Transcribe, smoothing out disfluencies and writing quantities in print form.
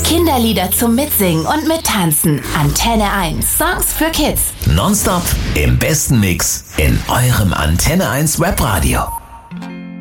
Kinderlieder zum Mitsingen und Mittanzen. Antenne 1. Songs für Kids. Nonstop im besten Mix in eurem Antenne 1 Webradio.